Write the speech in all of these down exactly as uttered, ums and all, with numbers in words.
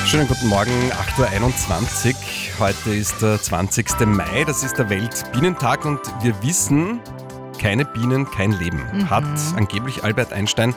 Schönen guten Morgen, acht Uhr einundzwanzig. Heute ist der zwanzigster Mai, das ist der Weltbienentag und wir wissen, keine Bienen, kein Leben, Mhm. hat angeblich Albert Einstein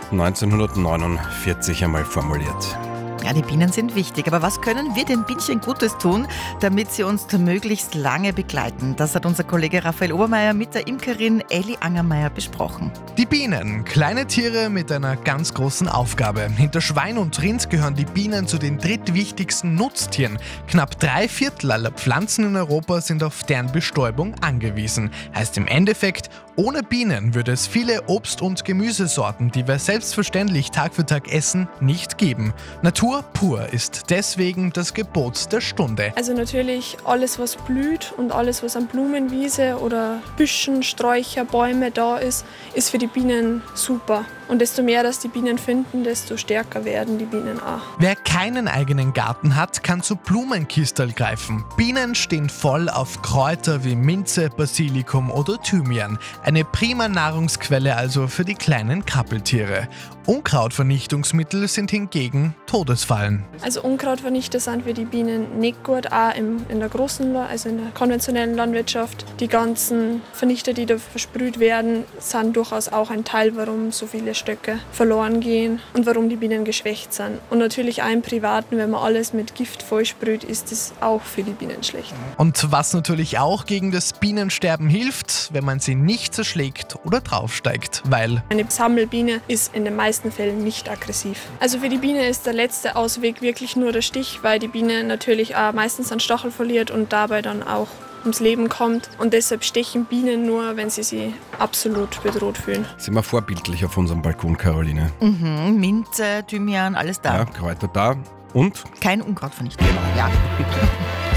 neunzehnhundertneunundvierzig einmal formuliert. Ja, die Bienen sind wichtig, aber was können wir den Bienchen Gutes tun, damit sie uns möglichst lange begleiten? Das hat unser Kollege Raphael Obermeier mit der Imkerin Elli Angermeier besprochen. Die Bienen, kleine Tiere mit einer ganz großen Aufgabe. Hinter Schwein und Rind gehören die Bienen zu den drittwichtigsten Nutztieren. Knapp drei Viertel aller Pflanzen in Europa sind auf deren Bestäubung angewiesen. Heißt im Endeffekt, ohne Bienen würde es viele Obst- und Gemüsesorten, die wir selbstverständlich Tag für Tag essen, nicht geben. Natur pur ist deswegen das Gebot der Stunde. Also natürlich alles, was blüht und alles, was an Blumenwiese oder Büschen, Sträucher, Bäume da ist, ist für die Bienen super. Und desto mehr, dass die Bienen finden, desto stärker werden die Bienen auch. Wer keinen eigenen Garten hat, kann zu Blumenkistel greifen. Bienen stehen voll auf Kräuter wie Minze, Basilikum oder Thymian. Eine prima Nahrungsquelle also für die kleinen Krabbeltiere. Unkrautvernichtungsmittel sind hingegen Todesfallen. Also Unkrautvernichter sind für die Bienen nicht gut, auch im, in der großen, also in der konventionellen Landwirtschaft. Die ganzen Vernichter, die da versprüht werden, sind durchaus auch ein Teil, warum so viele Stöcke verloren gehen und warum die Bienen geschwächt sind. Und natürlich auch im Privaten, wenn man alles mit Gift vollsprüht, ist das auch für die Bienen schlecht. Und was natürlich auch gegen das Bienensterben hilft, wenn man sie nicht zerschlägt oder draufsteigt, weil Eine Sammelbiene ist in den meisten Fällen nicht aggressiv. Also für die Biene ist der letzte Ausweg wirklich nur der Stich, weil die Biene natürlich auch meistens einen Stachel verliert und dabei dann auch ums Leben kommt. Und deshalb stechen Bienen nur, wenn sie sich absolut bedroht fühlen. Sind wir vorbildlich auf unserem Balkon, Caroline? Mhm, Minze, Thymian, alles da. Ja, Kräuter da und Kein Unkrautvernichter. Ja.